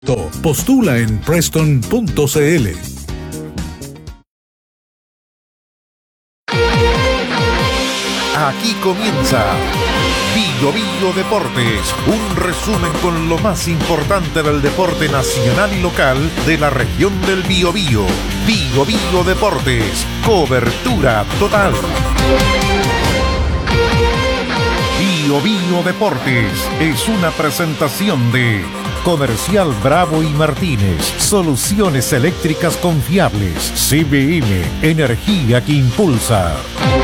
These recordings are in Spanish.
Postula en Preston.cl. Aquí comienza Bio Bio Deportes, un resumen con lo más importante del deporte nacional y local de la región del Biobío. Bio Bio Deportes, cobertura total. Bio Bio Deportes es una presentación de Comercial Bravo y Martínez, soluciones eléctricas confiables. CBM, energía que impulsa.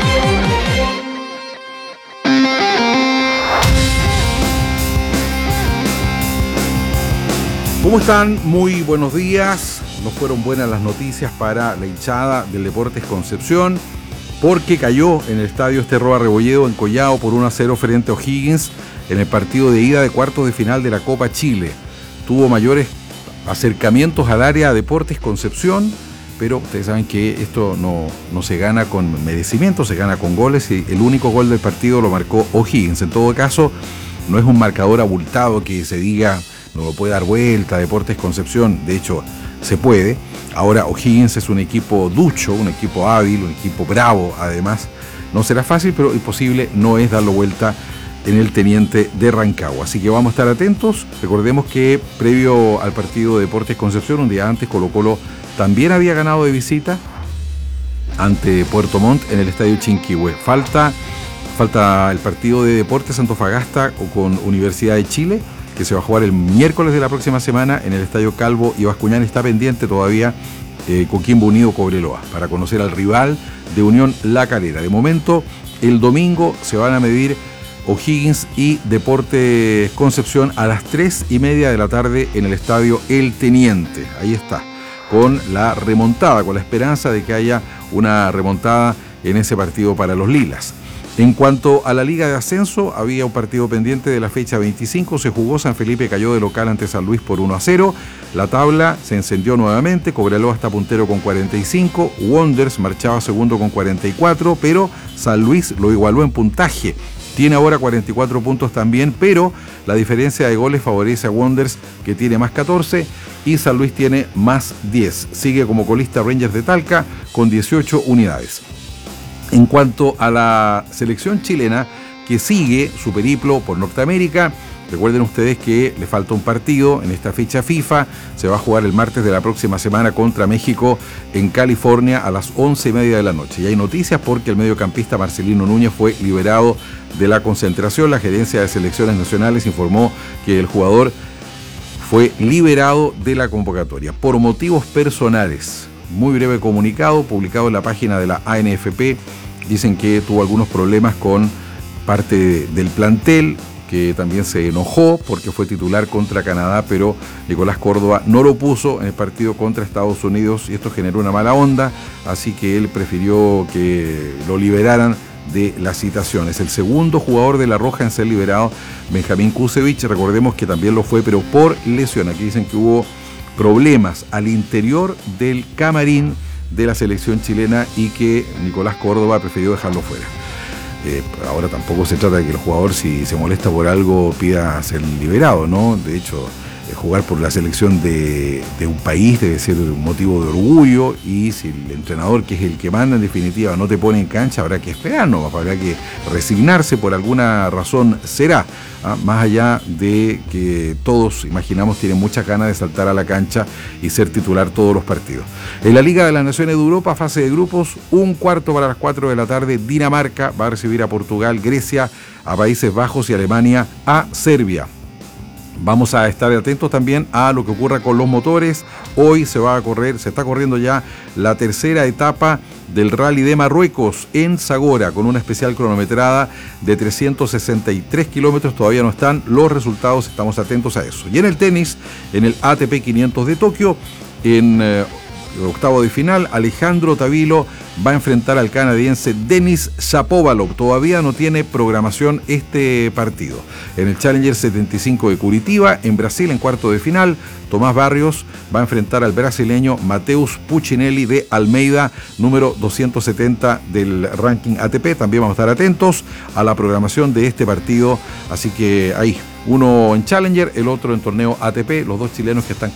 ¿Cómo están? Muy buenos días. No fueron buenas las noticias para la hinchada del Deportes Concepción, porque cayó en el estadio Roa Rebolledo en Collao por 1-0 frente a O'Higgins en el partido de ida de cuartos de final de la Copa Chile. Tuvo mayores acercamientos al área de Deportes Concepción, pero ustedes saben que esto no se gana con merecimiento, se gana con goles, y el único gol del partido lo marcó O'Higgins. En todo caso, no es un marcador abultado que se diga no lo puede dar vuelta Deportes Concepción. De hecho, se puede. Ahora O'Higgins es un equipo ducho, un equipo hábil, un equipo bravo. Además, no será fácil, pero imposible no es darlo vuelta en el Teniente de Rancagua. Así que vamos a estar atentos. Recordemos que previo al partido de Deportes Concepción, un día antes, Colo-Colo también había ganado de visita ante Puerto Montt en el estadio Chinquihue. Falta el partido de Deportes Antofagasta con Universidad de Chile, que se va a jugar el miércoles de la próxima semana en el estadio Calvo y Bascuñán. Está pendiente todavía Coquimbo Unido Cobreloa para conocer al rival de Unión La Calera. De momento, el domingo se van a medir O'Higgins y Deportes Concepción a las 3:30 de la tarde en el estadio El Teniente. Ahí está, con la remontada, con la esperanza de que haya una remontada en ese partido para los lilas. En cuanto a la Liga de Ascenso, había un partido pendiente de la fecha 25, se jugó. San Felipe cayó de local ante San Luis por 1-0. La tabla se encendió nuevamente, Cobreloa está puntero con 45, Wanderers marchaba segundo con 44, pero San Luis lo igualó en puntaje. Tiene ahora 44 puntos también, pero la diferencia de goles favorece a Wanderers, que tiene más 14, y San Luis tiene más 10. Sigue como colista Rangers de Talca con 18 unidades. En cuanto a la selección chilena, que sigue su periplo por Norteamérica, recuerden ustedes que le falta un partido en esta fecha FIFA. Se va a jugar el martes de la próxima semana contra México en California a las 11:30 de la noche. Y hay noticias porque el mediocampista Marcelino Núñez fue liberado de la concentración. La gerencia de selecciones nacionales informó que el jugador fue liberado de la convocatoria por motivos personales. Muy breve comunicado publicado en la página de la ANFP. Dicen que tuvo algunos problemas con parte del plantel, que también se enojó porque fue titular contra Canadá, pero Nicolás Córdoba no lo puso en el partido contra Estados Unidos y esto generó una mala onda, así que él prefirió que lo liberaran de la citación. Es el segundo jugador de La Roja en ser liberado, Benjamín Kusevich. Recordemos que también lo fue, pero por lesión. Aquí dicen que hubo problemas al interior del camarín de la selección chilena y que Nicolás Córdoba prefirió dejarlo fuera. Ahora tampoco se trata de que el jugador, si se molesta por algo, pida ser liberado, ¿no? De hecho, jugar por la selección de un país debe ser un motivo de orgullo, y si el entrenador, que es el que manda en definitiva, no te pone en cancha, habrá que esperar, ¿no? Habrá que resignarse, por alguna razón será. Más allá de que todos, imaginamos, tienen muchas ganas de saltar a la cancha y ser titular todos los partidos. En la Liga de las Naciones de Europa, fase de grupos, 1:15 para las 4 de la tarde, Dinamarca va a recibir a Portugal, Grecia a Países Bajos y Alemania a Serbia. Vamos a estar atentos también a lo que ocurra con los motores. Hoy se está corriendo ya la tercera etapa del Rally de Marruecos en Zagora, con una especial cronometrada de 363 kilómetros. Todavía no están los resultados, estamos atentos a eso. Y en el tenis, en el ATP 500 de Tokio, en octavo de final, Alejandro Tavilo va a enfrentar al canadiense Denis Shapovalov. Todavía no tiene programación este partido. En el Challenger 75 de Curitiba, en Brasil, en cuarto de final, Tomás Barrios va a enfrentar al brasileño Mateus Puccinelli de Almeida, número 270 del ranking ATP. También vamos a estar atentos a la programación de este partido. Así que ahí, uno en Challenger, el otro en torneo ATP, los dos chilenos que están